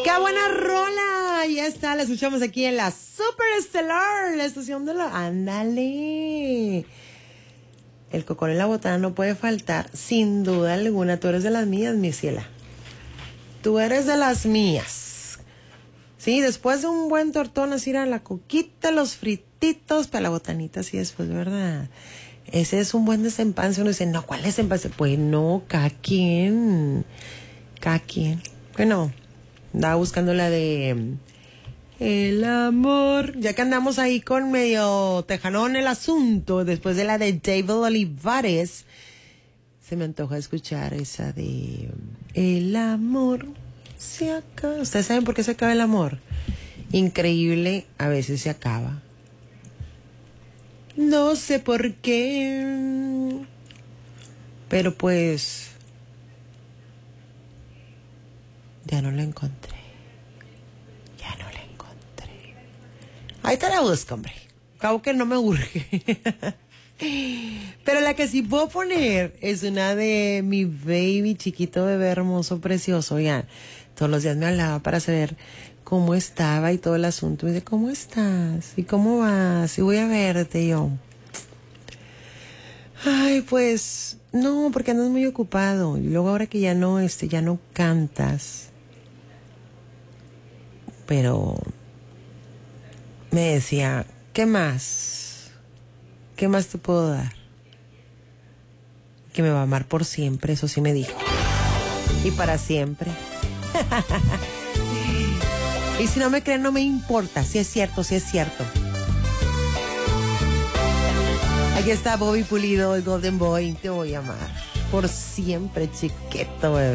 ¡Qué buena rola! Ya está, la escuchamos aquí en la Super Estelar, la estación de la... ¡Ándale! El cocón en la botana no puede faltar, sin duda alguna. Tú eres de las mías, mi ciela. Tú eres de las mías. Sí, después de un buen tortón, así era la coquita, los frititos, para la botanita, así después, ¿verdad? Ese es un buen desempance. Uno dice, no, ¿cuál desempance? Pues no, cada quien. Cada quien. Bueno, andaba buscando la de el amor. Ya que andamos ahí con medio tejanón el asunto, después de la de David Olivares, se me antoja escuchar esa de el amor se acaba. ¿Ustedes saben por qué se acaba el amor? Increíble, a veces se acaba. No sé por qué, pero pues ya no la encontré. Ya no la encontré. Ahí te la busco, hombre. Acabo que no me urge. Pero la que sí puedo poner es una de mi baby, chiquito bebé hermoso, precioso. Ya, todos los días me hablaba para saber cómo estaba y todo el asunto. Me dice, ¿cómo estás? ¿Y cómo vas? Y voy a verte. Y yo, ay, pues, no, porque andas muy ocupado. Y luego ahora que ya no cantas. Pero me decía, ¿qué más? ¿Qué más te puedo dar? Que me va a amar por siempre, eso sí me dijo. Y para siempre. Y si no me creen, no me importa. Si es cierto, si es cierto. Aquí está Bobby Pulido, el Golden Boy. Te voy a amar por siempre, chiquito bebé.